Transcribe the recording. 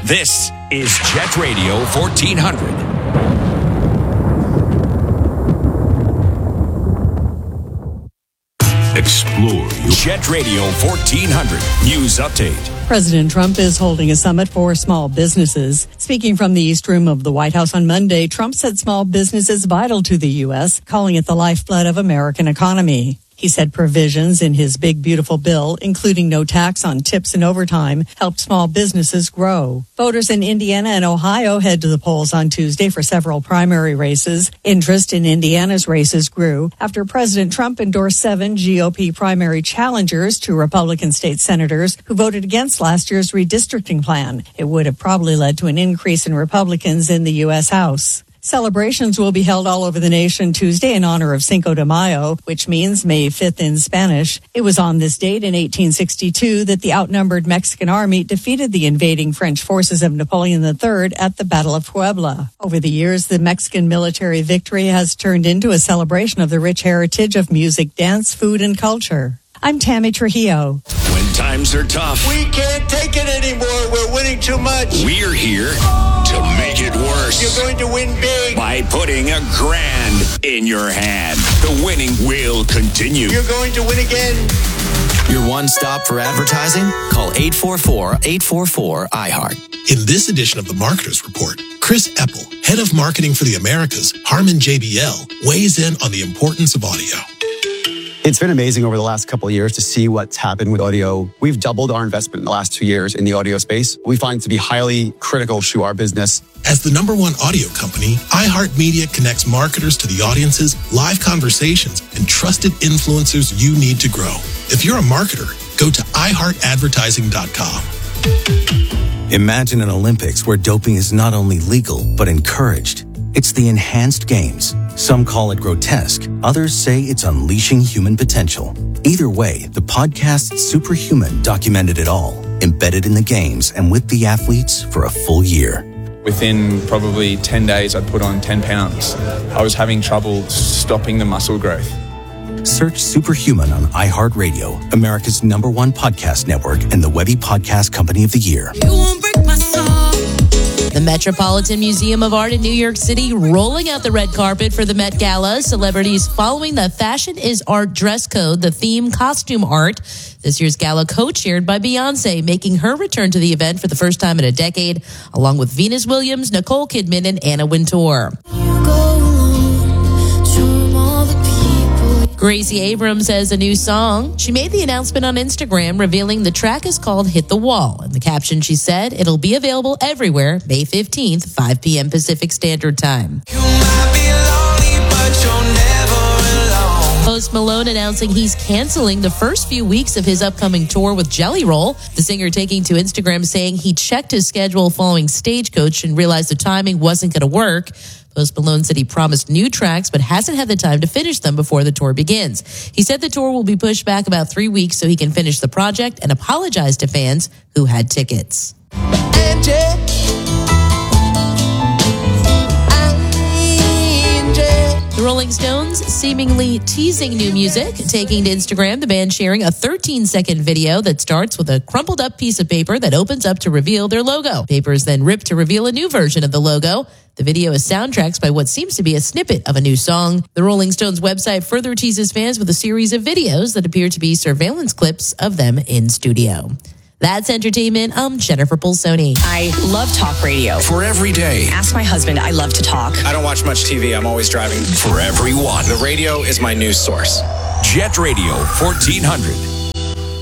This is Jet Radio 1400. Explore Jet Radio 1400 News Update. President Trump is holding a summit for small businesses. Speaking from the East Room of the White House on Monday, Trump said small business is vital to the U.S., calling it the lifeblood of American economy. He said provisions in his big, beautiful bill, including no tax on tips and overtime, helped small businesses grow. Voters in Indiana and Ohio head to the polls on Tuesday for several primary races. Interest in Indiana's races grew after President Trump endorsed 7 GOP primary challengers to Republican state senators who voted against last year's redistricting plan. It would have probably led to an increase in Republicans in the U.S. House. Celebrations will be held all over the nation Tuesday in honor of Cinco de Mayo, which means May 5th in Spanish. It was on this date in 1862 that the outnumbered Mexican army defeated the invading French forces of Napoleon III at the Battle of Puebla. Over the years, the Mexican military victory has turned into a celebration of the rich heritage of music, dance, food, and culture. I'm Tammy Trujillo. When times are tough, we can't take it anymore. We're winning too much. We're here to make it worse. You're going to win big by putting $1,000 in your hand. The winning will continue. You're going to win again. Your one stop for advertising? Call 844-844-iHeart. In this edition of the Marketers Report, Chris Eppel, head of marketing for the Americas, Harman JBL, weighs in on the importance of audio. It's been amazing over the last couple of years to see what's happened with audio. We've doubled our investment in the last 2 years in the audio space. We find it to be highly critical to our business. As the #1 audio company, iHeartMedia connects marketers to the audiences, live conversations, and trusted influencers you need to grow. If you're a marketer, go to iHeartAdvertising.com. Imagine an Olympics where doping is not only legal, but encouraged. It's the enhanced games. Some call it grotesque. Others say it's unleashing human potential. Either way, the podcast Superhuman documented it all, embedded in the games and with the athletes for a full year. Within probably 10 days, I'd put on 10 pounds. I was having trouble stopping the muscle growth. Search Superhuman on iHeartRadio, America's #1 podcast network and the Webby Podcast Company of the Year. You won't break my soul. The Metropolitan Museum of Art in New York City rolling out the red carpet for the Met Gala. Celebrities following the Fashion is Art dress code, the theme costume art. This year's gala co-chaired by Beyonce, making her return to the event for the first time in a decade, along with Venus Williams, Nicole Kidman, and Anna Wintour. Gracie Abrams has a new song. She made the announcement on Instagram, revealing the track is called Hit the Wall. In the caption, she said, it'll be available everywhere May 15th, 5 p.m. Pacific Standard Time. You might be lonely, but you're never alone. Post Malone announcing he's canceling the first few weeks of his upcoming tour with Jelly Roll. The singer taking to Instagram saying he checked his schedule following Stagecoach and realized the timing wasn't going to work. Post Malone said he promised new tracks but hasn't had the time to finish them before the tour begins. He said the tour will be pushed back about 3 weeks so he can finish the project and apologize to fans who had tickets. The Rolling Stones seemingly teasing new music. Taking to Instagram, the band sharing a 13-second video that starts with a crumpled up piece of paper that opens up to reveal their logo. Paper is then ripped to reveal a new version of the logo. The video is soundtracked by what seems to be a snippet of a new song. The Rolling Stones website further teases fans with a series of videos that appear to be surveillance clips of them in studio. That's entertainment. I'm Jennifer Pulsoni. I love talk radio. For every day. Ask my husband. I love to talk. I don't watch much TV. I'm always driving. For everyone. The radio is my news source. Jet Radio 1400.